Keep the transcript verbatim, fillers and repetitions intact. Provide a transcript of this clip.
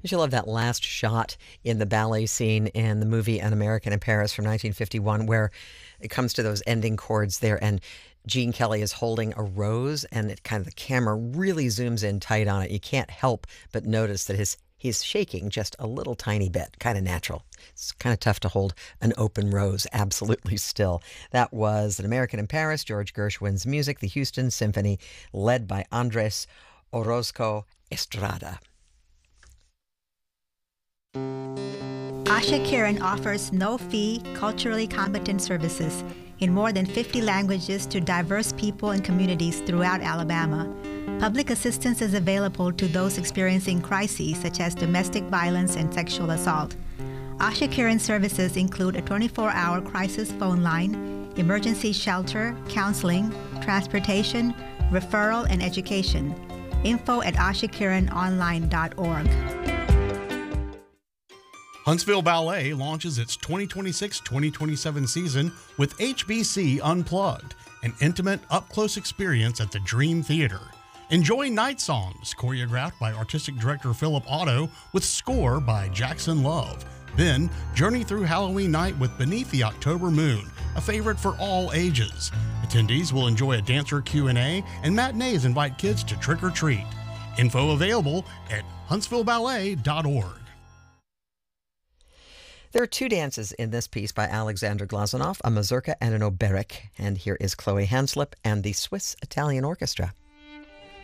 You love that last shot in the ballet scene in the movie An American in Paris from nineteen fifty-one, where it comes to those ending chords there, and Gene Kelly is holding a rose, and it kind of the camera really zooms in tight on it. You can't help but notice that his he's shaking just a little tiny bit, kind of natural. It's kind of tough to hold an open rose absolutely still. That was An American in Paris, George Gershwin's music, the Houston Symphony, led by Andres Orozco Estrada. Asha Kiran offers no-fee, culturally competent services in more than fifty languages to diverse people and communities throughout Alabama. Public assistance is available to those experiencing crises such as domestic violence and sexual assault. Asha Kiran services include a twenty-four hour crisis phone line, emergency shelter, counseling, transportation, referral, and education. Info at asha kiran online dot org. Huntsville Ballet launches its twenty twenty-six twenty twenty-seven season with H B C Unplugged, an intimate, up-close experience at the Dream Theater. Enjoy Night Songs, choreographed by Artistic Director Philip Otto, with score by Jackson Love. Then, journey through Halloween night with Beneath the October Moon, a favorite for all ages. Attendees will enjoy a dancer Q and A, and matinees invite kids to trick or treat. Info available at huntsville ballet dot org. There are two dances in this piece by Alexander Glazunov, a mazurka and an oberek. And here is Chloe Hanslip and the Swiss Italian Orchestra.